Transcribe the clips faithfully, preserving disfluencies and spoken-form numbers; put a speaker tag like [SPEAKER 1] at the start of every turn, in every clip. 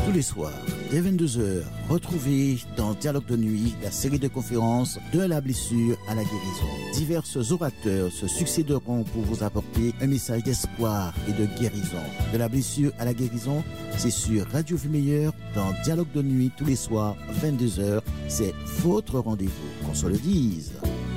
[SPEAKER 1] Tous les soirs, dès vingt-deux heures, retrouvez dans Dialogue de nuit la série de conférences de la blessure à la guérison. Divers orateurs se succéderont pour vous apporter un message d'espoir et de guérison. De la blessure à la guérison, c'est sur Radio Vie Meilleure dans Dialogue de nuit tous les soirs, vingt-deux heures. C'est votre rendez-vous, qu'on se le dise.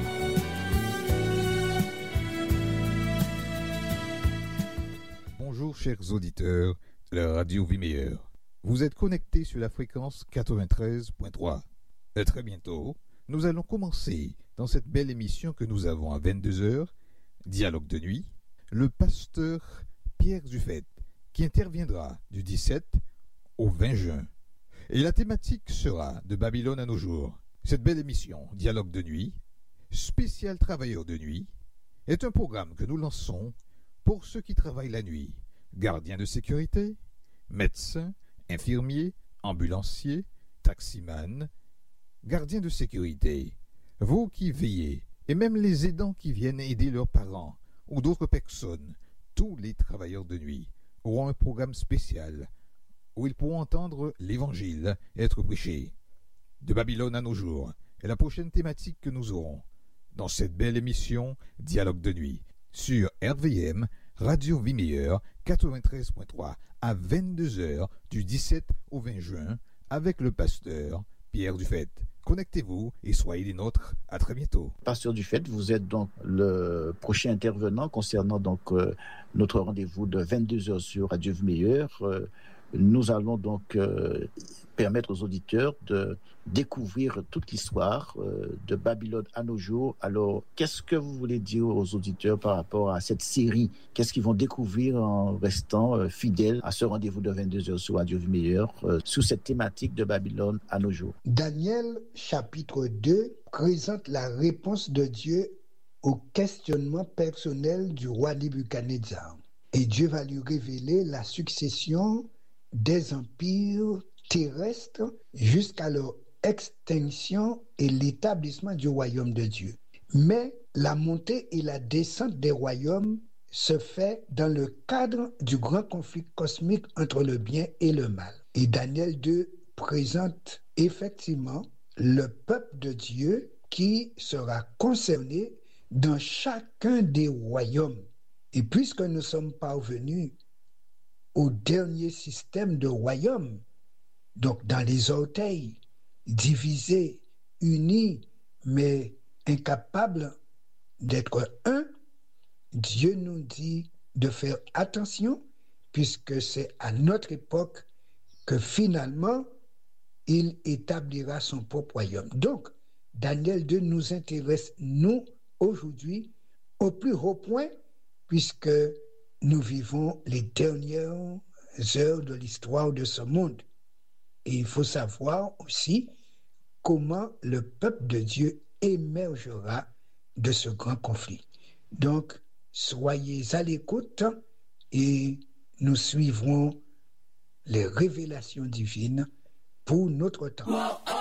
[SPEAKER 2] Bonjour chers auditeurs de la Radio Vie Meilleure. Vous êtes connectés sur la fréquence quatre-vingt-treize point trois. Et très bientôt, nous allons commencer dans cette belle émission que nous avons à vingt-deux heures, Dialogue de nuit, le pasteur Pierre Dufay, qui interviendra du dix-sept au vingt juin. Et la thématique sera de Babylone à nos jours. Cette belle émission, Dialogue de nuit, spécial travailleurs de nuit, est un programme que nous lançons pour ceux qui travaillent la nuit, gardiens de sécurité, médecins, infirmiers, ambulanciers, taximans, gardiens de sécurité, vous qui veillez, et même les aidants qui viennent aider leurs parents ou d'autres personnes, tous les travailleurs de nuit auront un programme spécial où ils pourront entendre l'Évangile être prêché. De Babylone à nos jours est la prochaine thématique que nous aurons dans cette belle émission Dialogue de nuit sur R V M Radio Vie Meilleure quatre-vingt-treize point trois à vingt-deux heures du dix-sept au vingt juin avec le pasteur Pierre Dufay. Connectez-vous et soyez les nôtres. À très bientôt.
[SPEAKER 1] Pasteur Dufay, vous êtes donc le prochain intervenant concernant donc euh, notre rendez-vous de vingt-deux heures sur Radio Vie Meilleure. Euh, nous allons donc euh, permettre aux auditeurs de découvrir toute l'histoire euh, de Babylone à nos jours. Alors, qu'est-ce que vous voulez dire aux auditeurs par rapport à cette série? Qu'est-ce qu'ils vont découvrir en restant euh, fidèles à ce rendez-vous de vingt-deux heures sur Radio Vie Meilleure euh, sous cette thématique de Babylone à nos jours?
[SPEAKER 3] Daniel chapitre deux présente la réponse de Dieu au questionnement personnel du roi Nebuchadnezzar. Et Dieu va lui révéler la succession des empires terrestres jusqu'à leur extinction et l'établissement du royaume de Dieu. Mais la montée et la descente des royaumes se fait dans le cadre du grand conflit cosmique entre le bien et le mal. Et Daniel deux présente effectivement le peuple de Dieu qui sera concerné dans chacun des royaumes. Et puisque nous sommes parvenus au dernier système de royaume, donc dans les orteils, divisés, unis, mais incapables d'être un, Dieu nous dit de faire attention, puisque c'est à notre époque que finalement, il établira son propre royaume. Donc, Daniel deux nous intéresse, nous, aujourd'hui, au plus haut point, puisque nous vivons les dernières heures de l'histoire de ce monde. Et il faut savoir aussi comment le peuple de Dieu émergera de ce grand conflit. Donc, soyez à l'écoute et nous suivrons les révélations divines pour notre temps.